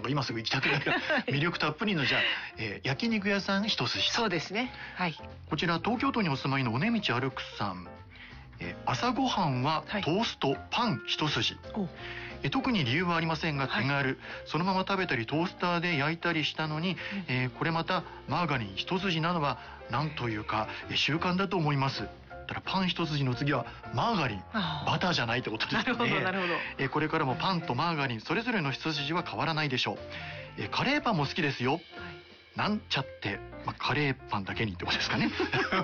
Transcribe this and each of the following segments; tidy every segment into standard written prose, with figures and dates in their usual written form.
か今すぐ行きたくなる魅力たっぷりのじゃあ、焼肉屋さん一筋。 そうですね。はい。 こちら東京都にお住まいの尾根道歩くさん、朝ごはんはトースト、パン一筋。特に理由はありませんが手軽、そのまま食べたりトースターで焼いたりしたのに、これまたマーガリン一筋なのはなんというか習慣だと思います。ただパン一筋の次はマーガリン、バターじゃないってことですよね。 なるほど。 これからもパンとマーガリンそれぞれの一筋は変わらないでしょう。カレーパンも好きですよ。なんちゃって、カレーパンだけにってことですかね。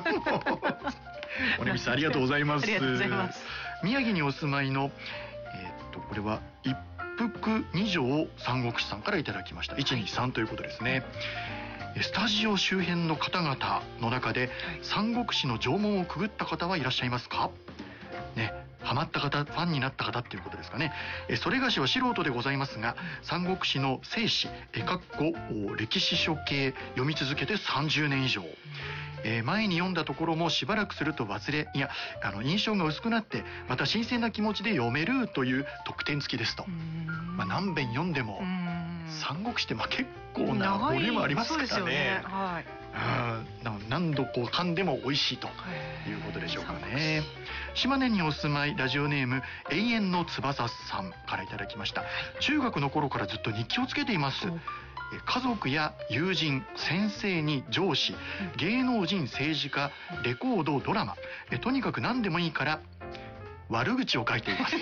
尾根道さんありがとうございます。 ありがとうございます。 宮城にお住まいのこれは一服二条三国志さんからいただきました。123ということですね。スタジオ周辺の方々の中で三国志の縄文をくぐった方はいらっしゃいますかね。ハマった方、ファンになった方っていうことですかね。それがしは素人でございますが、三国志の正史歴史書系読み続けて30年以上。前に読んだところもしばらくすると忘れ、印象が薄くなってまた新鮮な気持ちで読めるという特典付きですと。何遍読んでも三国志って結構なボリュームありますからね。何度噛んでも美味しいということでしょうかね。島根にお住まいラジオネーム永遠の翼さんからいただきました。中学の頃からずっと日記をつけています。家族や友人、先生に上司、芸能人、政治家、レコード、ドラマ、とにかく何でもいいから悪口を書いています。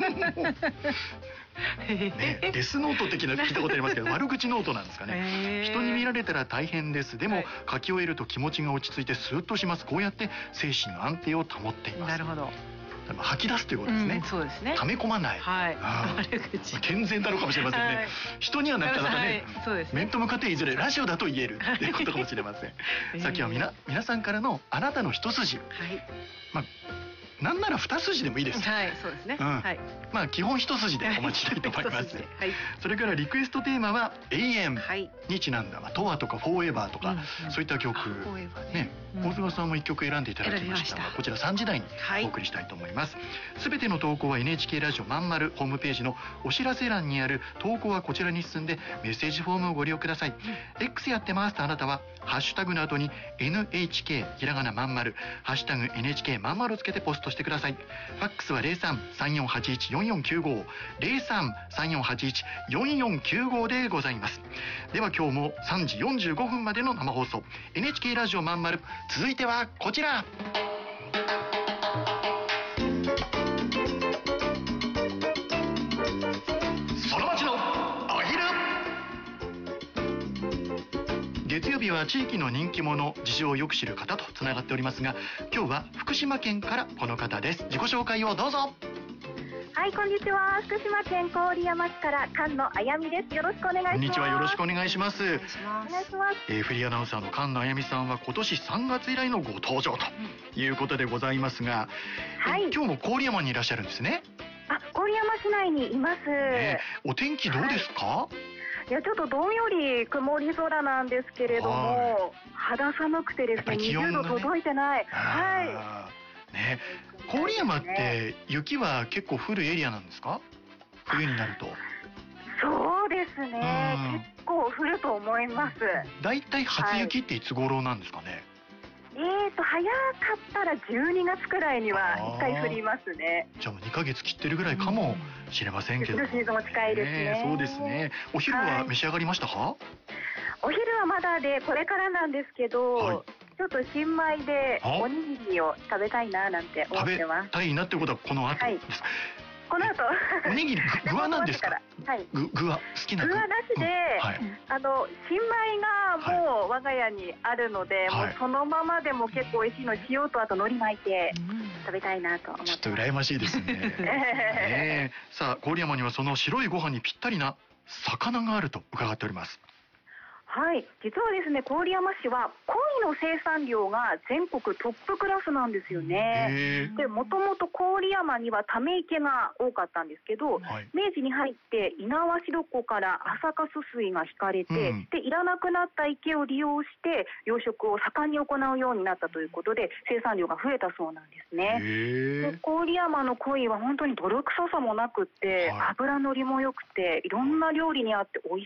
デスノート的な聞いたことありますけど、悪口ノートなんですかね。人に見られたら大変です。でも、書き終えると気持ちが落ち着いてスーッとします。こうやって精神の安定を保っています。 なるほど。 吐き出すということですね。 そうですね。 溜め込まない。健全なのかもしれませんね。人にはなかなかね、面と向かっていずれラジオだと言えるっていうことかもしれません。さっきは皆さんからのあなたの一筋。なんなら二筋でもいいです。 そうですね。 基本一筋でお待ちしたいと思います。それからリクエストテーマは永遠にちなんだトワとかフォーエバーとかそういった曲ね。大菅さんも一曲選んでいただきましたが、こちら3時台にお送りしたいと思います。すべての投稿は NHK ラジオまんまるホームページのお知らせ欄にある投稿はこちらに進んでメッセージフォームをご利用ください。X やってますとあなたはハッシュタグの後に NHK ひらがなまんまるハッシュタグ NHK まんまるをつけてポストしてください。ファックスは 03-3481-4495 03-3481-4495 でございます。では今日も3時45分までの生放送 NHK ラジオまんまる、続いてはこちら。その町のお昼。月曜日は地域の人気者、事情をよく知る方とつながっておりますが、今日は福島県からこの方です。自己紹介をどうぞ。 はい、こんにちは。福島県郡山市から菅野あやみです。よろしくお願いします。 こんにちは、よろしくお願いします。 お願いします。 フリーアナウンサーの菅野あやみさんは今年3月以来のご登場ということでございますが、今日も郡山にいらっしゃるんですね。 郡山市内にいます。 お天気どうですか？ いや、ちょっとどんより曇り空なんですけれども、肌寒くてですね、20度届いてない。 郡山って雪は結構降るエリアなんですか？冬になると。 そうですね、結構降ると思います。 だいたい初雪っていつ頃なんですかね？ 早かったら12月くらいには1回降りますね。 じゃあもう2ヶ月切ってるぐらいかもしれませんけど。 シーズンも近いですね。 そうですね。お昼は召し上がりましたか？ お昼はまだでこれからなんですけど、ちょっと新米でおにぎりを食べたいななんて思ってます。 食べたいなってことはこの後ですか？ この後おにぎり具は何ですか？具は好きな具はなしで、新米がもう我が家にあるので、もうそのままでも結構美味しいの、塩とあと海苔巻いて食べたいなと思ってます。 ちょっと羨ましいですね。さあ、郡山にはその白いご飯にぴったりな魚があると伺っております。 はい、実はですね、郡山市は鯉の生産量が全国トップクラスなんですよね。で、もともと郡山にはため池が多かったんですけど、明治に入って猪苗代湖から朝霞水が引かれて、で、いらなくなった池を利用して養殖を盛んに行うようになったということで、生産量が増えたそうなんですね。で、郡山の鯉は本当に泥臭さもなくって、脂のりも良くて、いろんな料理にあって美味